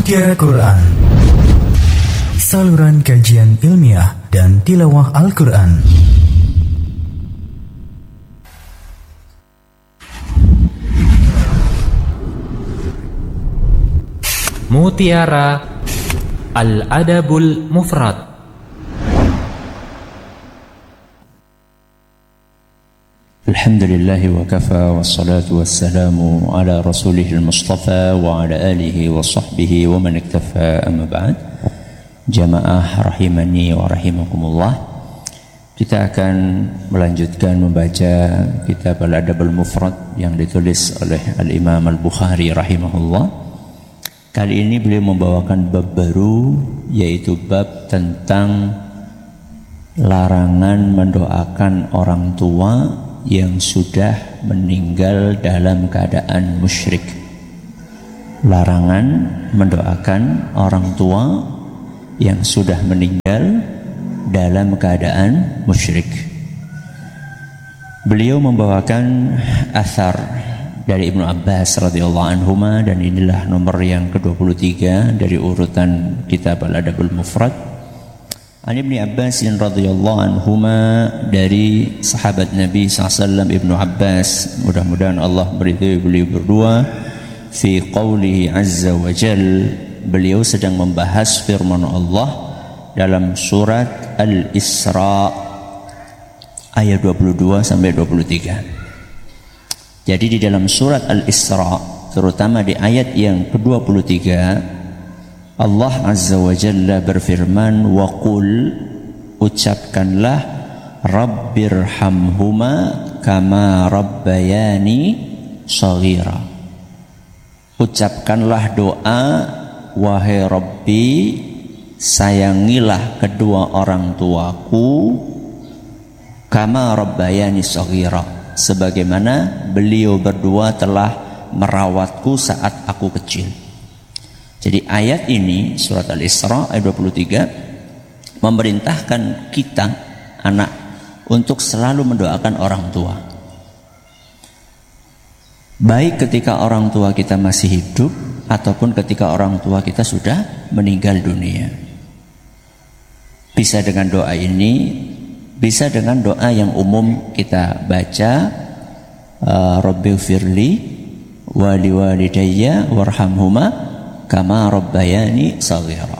Mutiara Quran, saluran kajian ilmiah dan tilawah Al-Quran. Mutiara Al-Adabul Mufrad. Alhamdulillahi wa kafa wassalatu wassalamu ala rasulihil mustafa wa ala alihi wa sahbihi wa man iktafa, amma ba'd. Jamaah rahimani wa rahimakumullah, kita akan melanjutkan membaca kitab Al-Adabul Mufrad yang ditulis oleh Al-Imam Al-Bukhari rahimahullah. Kali ini beliau membawakan bab baru, yaitu bab tentang larangan mendoakan orang tua yang sudah meninggal dalam keadaan musyrik. Larangan mendoakan orang tua yang sudah meninggal dalam keadaan musyrik. Beliau membawakan athar dari Ibnu Abbas radhiyallahu anhuma, dan inilah nomor yang ke-23 dari urutan kitab Al-Adabul Mufrad. An Ibnu Abbas radhiyallahu anhuma, dari sahabat Nabi SAW Ibnu Abbas, mudah-mudahan Allah meridhai beliau berdua, fi qawlihi azza wa jal, beliau sedang membahas firman Allah dalam surat Al-Isra ayat 22 sampai 23. Jadi di dalam surat Al-Isra, terutama di ayat yang ke-23, Allah Azza wa Jalla berfirman, wa qul, ucapkanlah, rabbirhamhuma kama rabbayani shaghira. Ucapkanlah doa, wahai Rabbi, sayangilah kedua orang tuaku, kama rabbayani shaghira, sebagaimana beliau berdua telah merawatku saat aku kecil. Jadi ayat ini, surat Al-Isra ayat 23, memerintahkan kita, anak, untuk selalu mendoakan orang tua. Baik ketika orang tua kita masih hidup, ataupun ketika orang tua kita sudah meninggal dunia. Bisa dengan doa ini, bisa dengan doa yang umum kita baca, Rabbighfirli wa liwalidayya warhamhuma kama rabbayani shaghira.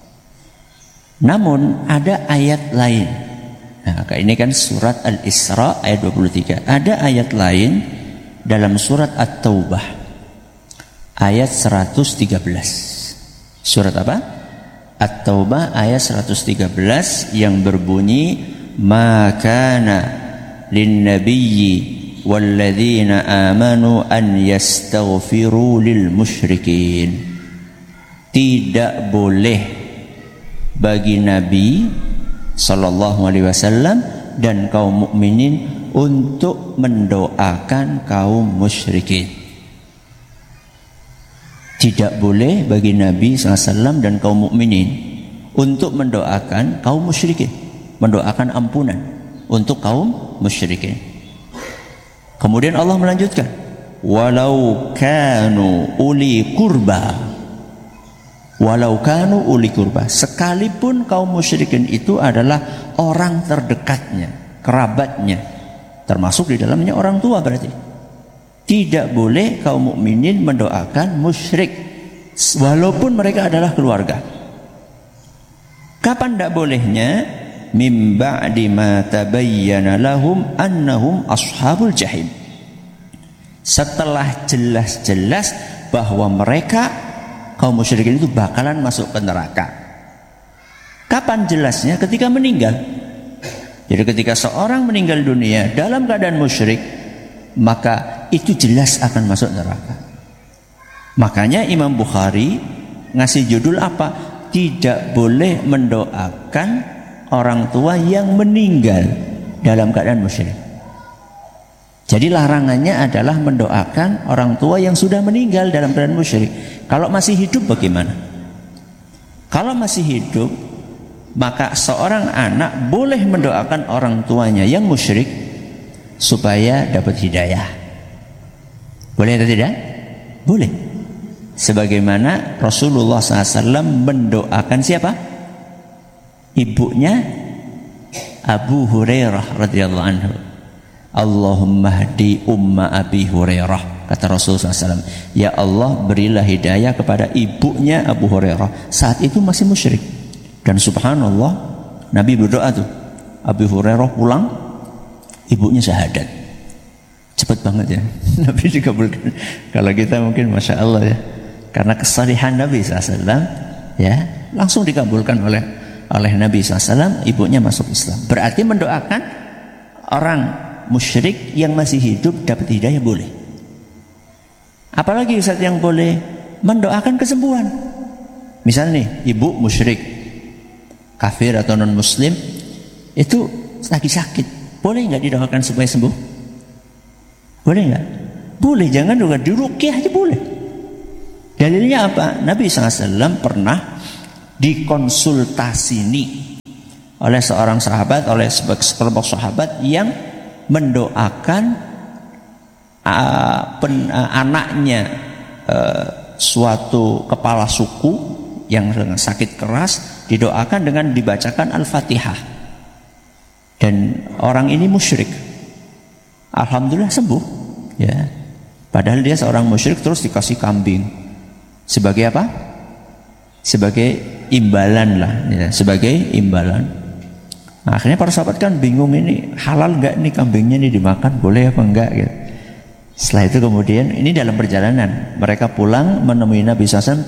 Namun ada ayat lain. Nah, ini kan surat Al-Isra ayat 23. Ada ayat lain dalam surat At-Taubah ayat 113. Surat apa? At-Taubah ayat 113 yang berbunyi, ma kana lin-nabiyyi walladzina amanu an yastaghfiru lil musyrikin. Tidak boleh bagi Nabi sallallahu alaihi wasallam dan kaum mukminin untuk mendoakan kaum musyrikin. Tidak boleh bagi Nabi sallallahu alaihi wasallam dan kaum mukminin untuk mendoakan kaum musyrikin, mendoakan ampunan untuk kaum musyrikin. Kemudian Allah melanjutkan, walau kanu uli qurba, walau kanu uli kurba, sekalipun kaum musyrikin itu adalah orang terdekatnya, kerabatnya, termasuk di dalamnya orang tua. Berarti tidak boleh kaum mukminin mendoakan musyrik walaupun mereka adalah keluarga. Kapan tidak bolehnya? Mim ba'di ma tabayyana lahum annahum ashabul jahim, setelah jelas-jelas bahwa mereka kaum musyrikin itu bakalan masuk ke neraka. Kapan jelasnya? Ketika meninggal. Jadi ketika seorang meninggal dunia dalam keadaan musyrik, maka itu jelas akan masuk neraka. Makanya Imam Bukhari ngasih judul apa? Tidak boleh mendoakan orang tua yang meninggal dalam keadaan musyrik. Jadi larangannya adalah mendoakan orang tua yang sudah meninggal dalam keadaan musyrik. Kalau masih hidup bagaimana? Kalau masih hidup, maka seorang anak boleh mendoakan orang tuanya yang musyrik supaya dapat hidayah. Boleh atau tidak? Boleh. Sebagaimana Rasulullah SAW mendoakan siapa? Ibunya Abu Hurairah radhiyallahu anhu. Allahumma hdi umma Abi Hurairah, kata Rasulullah SAW. Ya Allah, berilah hidayah kepada ibunya Abu Hurairah. Saat itu masih musyrik. Dan subhanallah, Nabi berdoa tuh. Abu Hurairah pulang, ibunya syahadat. Cepat banget ya. Nabi dikabulkan. Kalau kita mungkin masya Allah ya. Karena kesalihan Nabi SAW, ya, langsung dikabulkan oleh Nabi SAW, ibunya masuk Islam. Berarti mendoakan orang musyrik yang masih hidup dapat hidayah boleh. Apalagi Ustaz yang boleh mendoakan kesembuhan. Misalnya nih, ibu musyrik, kafir atau non muslim, itu lagi sakit, boleh nggak didoakan supaya sembuh? Boleh nggak? Boleh, jangan juga diruqyah aja boleh. Dalilnya apa? Nabi SAW pernah dikonsultasini oleh seorang sahabat, oleh sekelompok sahabat yang mendoakan anaknya suatu kepala suku yang sakit keras, didoakan dengan dibacakan Al-Fatihah. Dan orang ini musyrik. Alhamdulillah sembuh, ya. Padahal dia seorang musyrik, terus dikasih kambing. Sebagai apa? Sebagai imbalan lah, ya, sebagai imbalan. Nah, akhirnya para sahabat kan bingung, ini halal enggak nih kambingnya nih dimakan, boleh apa enggak gitu. Setelah itu kemudian ini dalam perjalanan mereka pulang menemui Nabi SAW,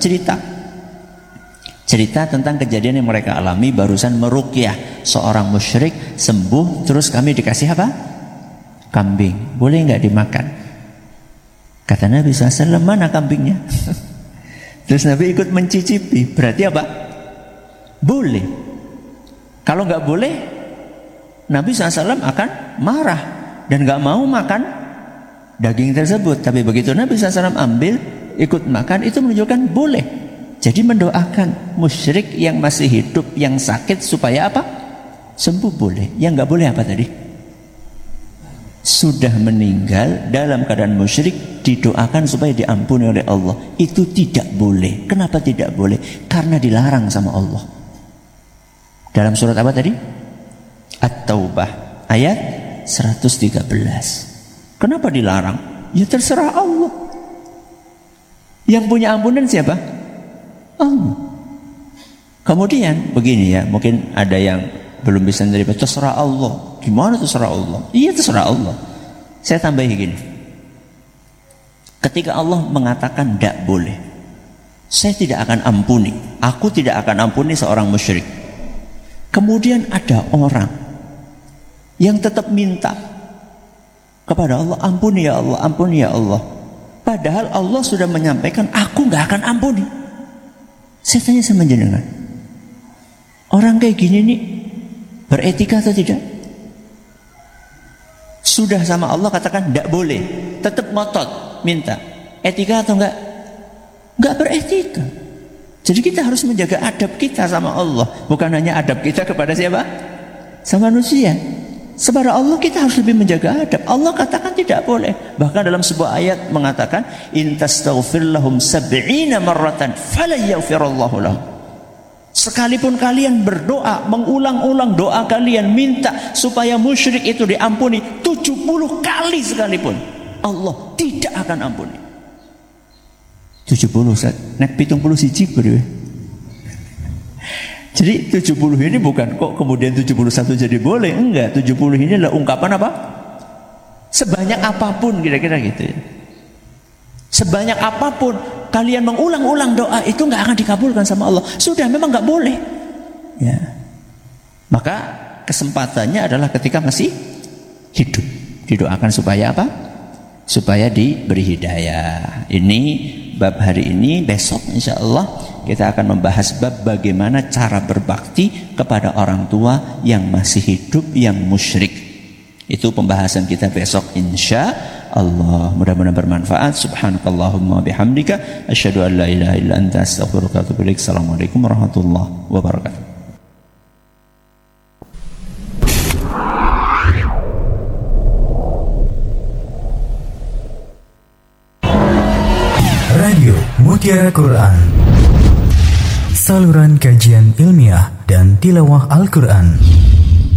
cerita tentang kejadian yang mereka alami barusan meruqyah seorang musyrik sembuh, terus kami dikasih apa? Kambing, boleh enggak dimakan? Kata Nabi SAW, mana kambingnya? Terus Nabi ikut mencicipi. Berarti apa? Boleh. Kalau nggak boleh, Nabi SAW akan marah dan nggak mau makan daging tersebut. Tapi begitu Nabi SAW ambil, ikut makan, itu menunjukkan boleh. Jadi mendoakan musyrik yang masih hidup, yang sakit supaya apa? Sembuh boleh. Yang nggak boleh apa tadi? Sudah meninggal dalam keadaan musyrik didoakan supaya diampuni oleh Allah. Itu tidak boleh. Kenapa tidak boleh? Karena dilarang sama Allah. Dalam surat apa tadi? At-Taubah ayat 113. Kenapa dilarang? Ya terserah Allah. Yang punya ampunan siapa? Allah. Kemudian begini ya, mungkin ada yang belum bisa menerima, terserah Allah. Gimana terserah Allah? Iya terserah Allah. Saya tambahin gini. Ketika Allah mengatakan tidak boleh, saya tidak akan ampuni, aku tidak akan ampuni seorang musyrik. Kemudian ada orang yang tetap minta kepada Allah, ampuni ya Allah, ampuni ya Allah. Padahal Allah sudah menyampaikan, aku nggak akan ampuni. Saya tanya sama jenengan, orang kayak gini nih beretika atau tidak? Sudah sama Allah katakan tidak boleh, tetap ngotot minta. Etika atau enggak? Enggak beretika. Jadi kita harus menjaga adab kita sama Allah, bukan hanya adab kita kepada siapa? Sama manusia. Sepada Allah kita harus lebih menjaga adab. Allah katakan tidak boleh. Bahkan dalam sebuah ayat mengatakan, in tastaghfir lahum 70 marratan fala yaghfirullahu lahum. Sekalipun kalian berdoa, mengulang-ulang doa kalian, minta supaya musyrik itu diampuni 70 kali sekalipun, Allah tidak akan ampuni. 70 Ustaz, nek 70 siji beri. Jadi 70 ini bukan kok kemudian 71 jadi boleh, enggak. 70 ini adalah ungkapan apa? Sebanyak apapun, kira-kira gitu ya. Sebanyak apapun kalian mengulang-ulang doa, itu nggak akan dikabulkan sama Allah. Sudah, memang nggak boleh. Ya. Maka kesempatannya adalah ketika masih hidup, didoakan supaya apa? Supaya diberi hidayah. Ini bab hari ini. Besok insya Allah kita akan membahas bab bagaimana cara berbakti kepada orang tua yang masih hidup, yang musyrik. Itu pembahasan kita besok insya Allah. Mudah-mudahan bermanfaat. Subhanakallahumma bihamdika asyhadu an la ilaha illa anta astaghfiruka wa atubu ilaik. Assalamualaikum warahmatullahi wabarakatuh. Radio Mutiara Quran, saluran kajian ilmiah dan tilawah Al-Quran.